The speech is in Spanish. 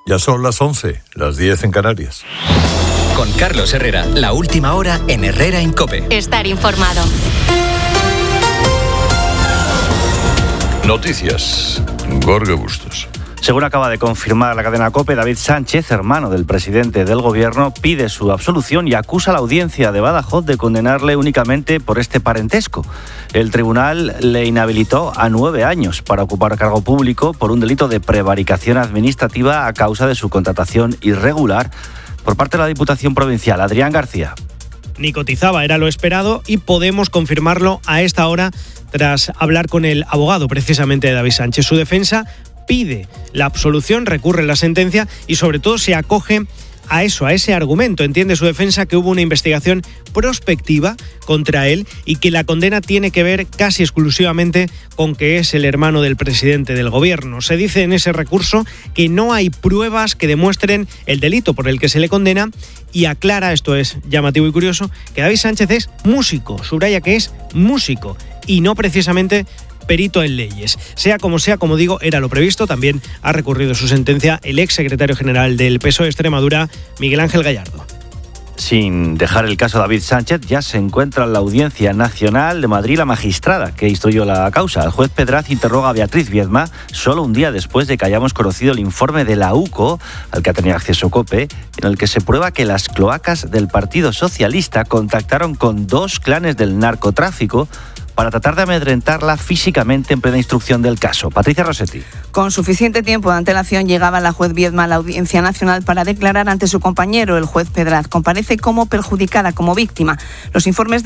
Ya son las 11, las 10 en Canarias. Con Carlos Herrera, la última hora en Herrera en COPE. Estar informado. Noticias. Jorge Bustos. Según acaba de confirmar la cadena COPE, David Sánchez, hermano del presidente del Gobierno, pide su absolución y acusa a la audiencia de Badajoz de condenarle únicamente por este parentesco. El tribunal le inhabilitó a 9 años para ocupar cargo público por un delito de prevaricación administrativa a causa de su contratación irregular por parte de la Diputación Provincial. Adrián García. Ni cotizaba, era lo esperado, y podemos confirmarlo a esta hora tras hablar con el abogado precisamente de David Sánchez. Su defensa pide la absolución, recurre la sentencia y sobre todo se acoge a ese argumento. Entiende su defensa que hubo una investigación prospectiva contra él y que la condena tiene que ver casi exclusivamente con que es el hermano del presidente del Gobierno. Se dice en ese recurso que no hay pruebas que demuestren el delito por el que se le condena y aclara, esto es llamativo y curioso, que David Sánchez es músico, subraya que es músico y no precisamente perito en leyes. Sea, como digo, era lo previsto. También ha recurrido su sentencia el exsecretario general del PSOE de Extremadura, Miguel Ángel Gallardo. Sin dejar el caso David Sánchez, ya se encuentra en la Audiencia Nacional de Madrid la magistrada que instruyó la causa. El juez Pedraz interroga a Beatriz Viedma solo un día después de que hayamos conocido el informe de la UCO, al que ha tenido acceso COPE, en el que se prueba que las cloacas del Partido Socialista contactaron con 2 clanes del narcotráfico para tratar de amedrentarla físicamente en plena instrucción del caso. Patricia Rossetti. Con suficiente tiempo de antelación llegaba la juez Viedma a la Audiencia Nacional para declarar ante su compañero, el juez Pedraz. Comparece como perjudicada, como víctima. Los informes de